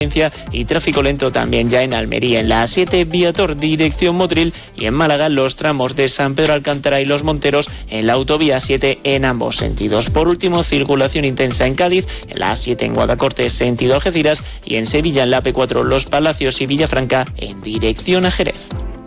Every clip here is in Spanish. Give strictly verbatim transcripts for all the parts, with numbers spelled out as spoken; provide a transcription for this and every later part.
y tráfico lento también ya en Almería, en la A siete Viator dirección Motril, y en Málaga los tramos de San Pedro Alcántara y Los Monteros en la autovía siete en ambos sentidos. Por último, circulación intensa en Cádiz, en la A siete en Guadacorte sentido Algeciras, y en Sevilla en la A P cuatro Los Palacios y Villafranca en dirección a Jerez.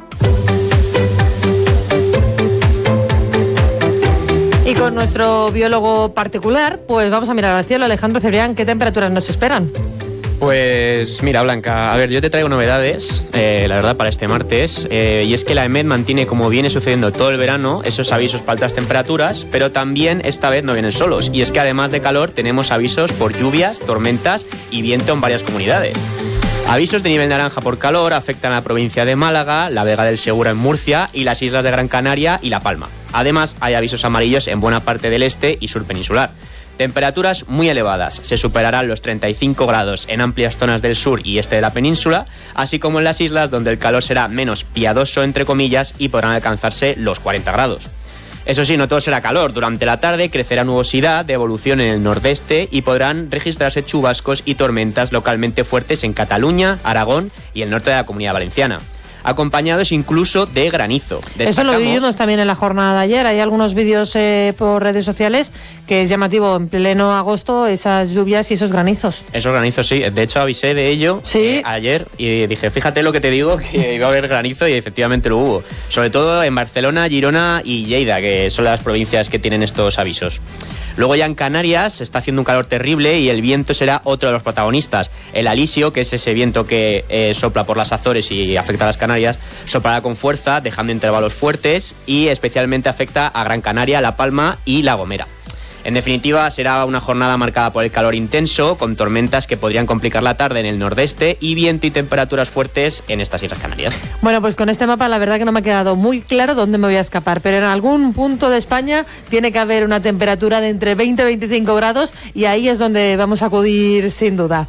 Y con nuestro biólogo particular, pues vamos a mirar al cielo. Alejandro Cebrián, ¿qué temperaturas nos esperan? Pues mira, Blanca, a ver, yo te traigo novedades, eh, la verdad, para este martes, eh, y es que la EMET mantiene, como viene sucediendo todo el verano, esos avisos para altas temperaturas, pero también esta vez no vienen solos, y es que además de calor tenemos avisos por lluvias, tormentas y viento en varias comunidades. Avisos de nivel naranja por calor afectan a la provincia de Málaga, la Vega del Segura en Murcia y las islas de Gran Canaria y La Palma. Además, hay avisos amarillos en buena parte del este y sur peninsular. Temperaturas muy elevadas, se superarán los treinta y cinco grados en amplias zonas del sur y este de la península, así como en las islas donde el calor será menos piadoso, entre comillas, y podrán alcanzarse los cuarenta grados. Eso sí, no todo será calor. Durante la tarde crecerá nubosidad de evolución en el nordeste y podrán registrarse chubascos y tormentas localmente fuertes en Cataluña, Aragón y el norte de la Comunidad Valenciana, acompañados incluso de granizo. Destacamos... Eso lo vivimos también en la jornada de ayer. Hay algunos vídeos eh, por redes sociales que es llamativo en pleno agosto esas lluvias y esos granizos. Esos granizos, sí. De hecho, avisé de ello ¿Sí? eh, ayer y dije, fíjate lo que te digo, que iba a haber granizo, y efectivamente lo hubo. Sobre todo en Barcelona, Girona y Lleida, que son las provincias que tienen estos avisos. Luego ya en Canarias está haciendo un calor terrible y el viento será otro de los protagonistas. El alisio, que es ese viento que eh, sopla por las Azores y afecta a las Canarias, soplará con fuerza, dejando intervalos fuertes, y especialmente afecta a Gran Canaria, La Palma y La Gomera. En definitiva, será una jornada marcada por el calor intenso, con tormentas que podrían complicar la tarde en el nordeste y viento y temperaturas fuertes en estas Islas Canarias. Bueno, pues con este mapa la verdad que no me ha quedado muy claro dónde me voy a escapar, pero en algún punto de España tiene que haber una temperatura de entre veinte y veinticinco grados, y ahí es donde vamos a acudir sin duda.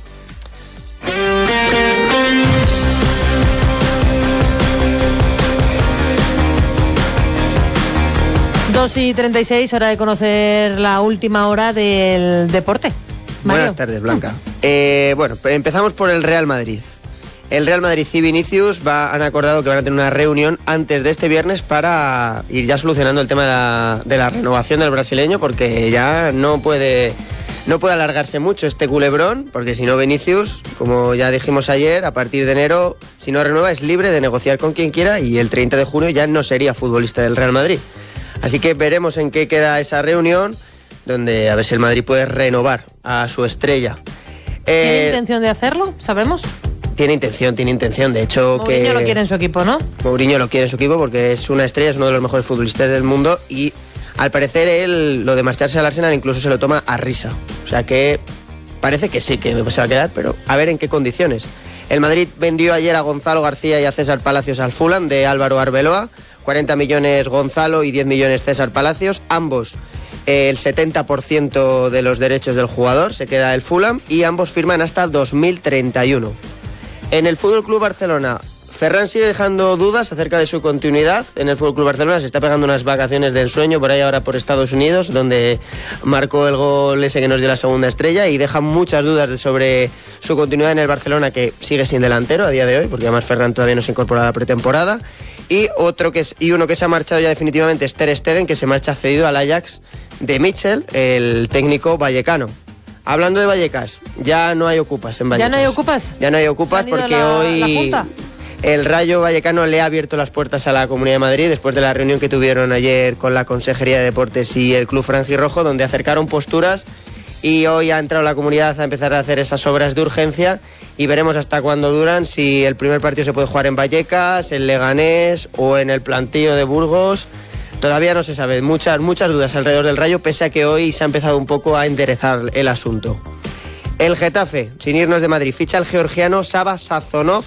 dos y treinta y seis, hora de conocer la última hora del deporte. Mario. Buenas tardes, Blanca. Eh, bueno, empezamos por el Real Madrid. El Real Madrid y Vinicius va, han acordado que van a tener una reunión antes de este viernes para ir ya solucionando el tema de la, de la renovación del brasileño, porque ya no puede, no puede alargarse mucho este culebrón, porque si no, Vinicius, como ya dijimos ayer, a partir de enero, si no renueva, es libre de negociar con quien quiera, y el treinta de junio ya no sería futbolista del Real Madrid. Así que veremos en qué queda esa reunión, donde a ver si el Madrid puede renovar a su estrella. ¿Tiene Eh, intención de hacerlo? ¿Sabemos? Tiene intención, tiene intención. De hecho, Mourinho que lo quiere en su equipo, ¿no? Mourinho lo quiere en su equipo porque es una estrella, es uno de los mejores futbolistas del mundo, y al parecer él lo de marcharse al Arsenal incluso se lo toma a risa. O sea que parece que sí, que se va a quedar, pero a ver en qué condiciones. El Madrid vendió ayer a Gonzalo García y a César Palacios al Fulham de Álvaro Arbeloa. cuarenta millones Gonzalo y diez millones César Palacios. Ambos eh, el setenta por ciento de los derechos del jugador se queda el Fulham, y ambos firman hasta dos mil treinta y uno. En el F C Barcelona, Ferran sigue dejando dudas acerca de su continuidad en el F C Barcelona. Se está pegando unas vacaciones de ensueño por ahí ahora por Estados Unidos, donde marcó el gol ese que nos dio la segunda estrella, y deja muchas dudas sobre su continuidad en el Barcelona, que sigue sin delantero a día de hoy, porque además Ferran todavía no se incorpora a la pretemporada. Y otro que es, y uno que se ha marchado ya definitivamente es Ter Stegen, que se marcha cedido al Ajax de Mitchell, el técnico vallecano. Hablando de Vallecas, ya no hay ocupas en Vallecas. ¿Ya no hay ocupas? Ya no hay ocupas porque la, hoy la Junta? el Rayo Vallecano le ha abierto las puertas a la Comunidad de Madrid después de la reunión que tuvieron ayer con la Consejería de Deportes y el Club Franjirrojo, donde acercaron posturas, y hoy ha entrado la comunidad a empezar a hacer esas obras de urgencia, y veremos hasta cuándo duran, si el primer partido se puede jugar en Vallecas, en Leganés o en el Plantío de Burgos. Todavía no se sabe, muchas, muchas dudas alrededor del Rayo, pese a que hoy se ha empezado un poco a enderezar el asunto. El Getafe, sin irnos de Madrid, ficha al georgiano Saba Sazonov,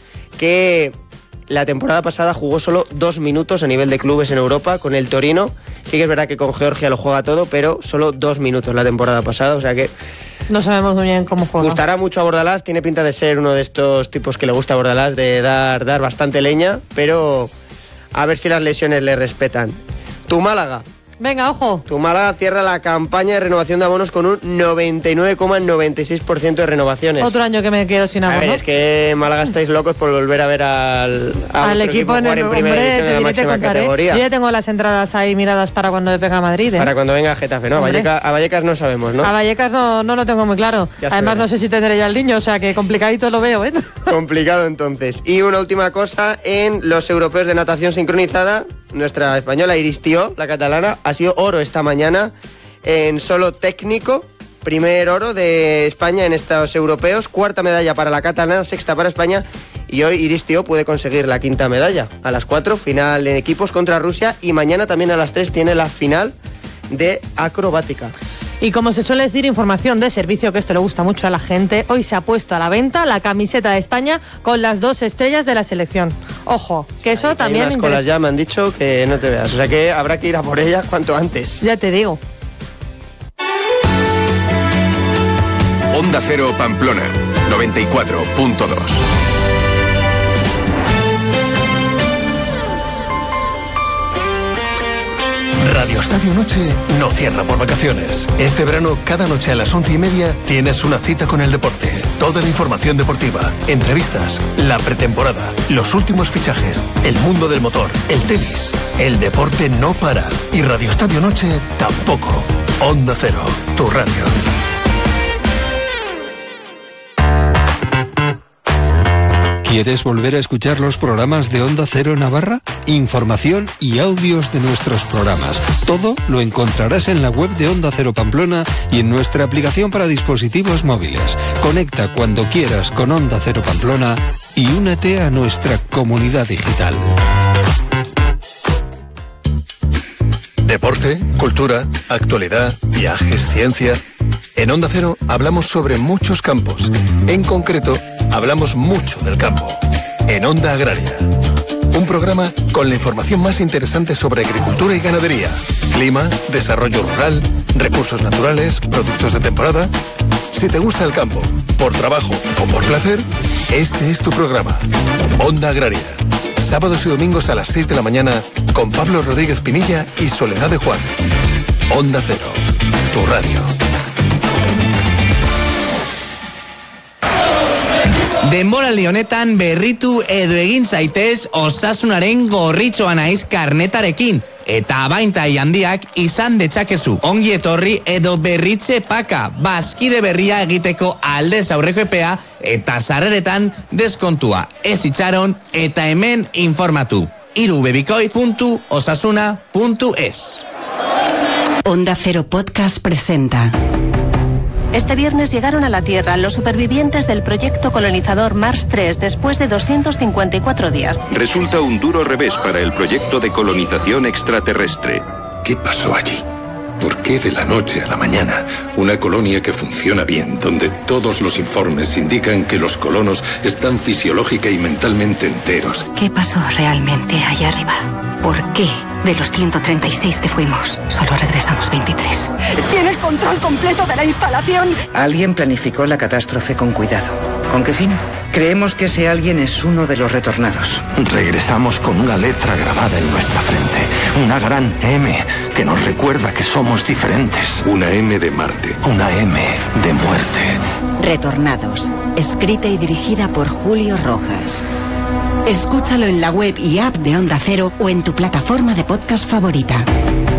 que la temporada pasada jugó solo dos minutos a nivel de clubes en Europa con el Torino. Sí que es verdad que con Georgia lo juega todo, pero solo dos minutos la temporada pasada, o sea que no sabemos muy bien cómo juega. Gustará mucho a Bordalás, tiene pinta de ser uno de estos tipos que le gusta a Bordalás, de dar, dar bastante leña, pero a ver si las lesiones le respetan. Tu Málaga, Venga, ojo. Tu Málaga cierra la campaña de renovación de abonos con un noventa y nueve coma noventa y seis por ciento de renovaciones. Otro año que me quedo sin abono. A ver, es que Málaga estáis locos por volver a ver al, al equipo, equipo jugar en, en primera hombre, división de la máxima categoría. Yo ya tengo las entradas ahí miradas para cuando venga a Madrid. ¿eh? Para cuando venga a Getafe, ¿no? A Vallecas, a Vallecas no sabemos, ¿no? A Vallecas no, no lo tengo muy claro. Ya Además no sé si tendré ya el niño, o sea que complicadito lo veo, ¿eh? Complicado entonces. Y una última cosa, en los europeos de natación sincronizada, nuestra española Iris Tió, la catalana, ha sido oro esta mañana en solo técnico. Primer oro de España en estos europeos, cuarta medalla para la catalana, sexta para España, y hoy Iris Tió puede conseguir la quinta medalla. A las cuatro, final en equipos contra Rusia, y mañana también a las tres tiene la final de acrobática. Y como se suele decir, información de servicio, que esto le gusta mucho a la gente, hoy se ha puesto a la venta la camiseta de España con las dos estrellas de la selección. Ojo, que eso Hay también... Hay unas colas ya, me han dicho que no te veas, o sea que habrá que ir a por ellas cuanto antes. Ya te digo. Onda Cero Pamplona, noventa y cuatro punto dos. Radio Estadio Noche no cierra por vacaciones. Este verano, cada noche a las once y media, tienes una cita con el deporte. Toda la información deportiva, entrevistas, la pretemporada, los últimos fichajes, el mundo del motor, el tenis. El deporte no para. Y Radio Estadio Noche tampoco. Onda Cero, tu radio. ¿Quieres volver a escuchar los programas de Onda Cero Navarra? Información y audios de nuestros programas. Todo lo encontrarás en la web de Onda Cero Pamplona y en nuestra aplicación para dispositivos móviles. Conecta cuando quieras con Onda Cero Pamplona y únete a nuestra comunidad digital. Deporte, cultura, actualidad, viajes, ciencia. En Onda Cero hablamos sobre muchos campos. En concreto, hablamos mucho del campo. En Onda Agraria. Un programa con la información más interesante sobre agricultura y ganadería, clima, desarrollo rural, recursos naturales, productos de temporada. Si te gusta el campo, por trabajo o por placer, este es tu programa. Onda Agraria. Sábados y domingos a las seis de la mañana con Pablo Rodríguez Pinilla y Soledad de Juan. Onda Cero, tu radio. Denboraldi honetan berritu edo egin zaitez Osasunaren gorritxoa naiz karnetarekin. Eta abaintai handiak izan detzakezu. Ongi etorri edo berritze paka. Bazkide berria egiteko aldez aurreko epea eta sarreretan deskontua. Ez itxaron eta hemen informatu. irubebikoit puntu osasuna puntu es. Onda Cero Podcast presenta. Este viernes llegaron a la Tierra los supervivientes del proyecto colonizador Mars tres después de doscientos cincuenta y cuatro días. Resulta un duro revés para el proyecto de colonización extraterrestre. ¿Qué pasó allí? ¿Por qué de la noche a la mañana una colonia que funciona bien, donde todos los informes indican que los colonos están fisiológica y mentalmente enteros? ¿Qué pasó realmente allá arriba? ¿Por qué de los ciento treinta y seis que fuimos solo regresamos veintitrés? ¿Tiene el control completo de la instalación? Alguien planificó la catástrofe con cuidado. ¿Con qué fin? Creemos que ese alguien es uno de los retornados. Regresamos con una letra grabada en nuestra frente. Una gran M que nos recuerda que somos diferentes. Una M de Marte. Una M de muerte. Retornados. Escrita y dirigida por Julio Rojas. Escúchalo en la web y app de Onda Cero o en tu plataforma de podcast favorita.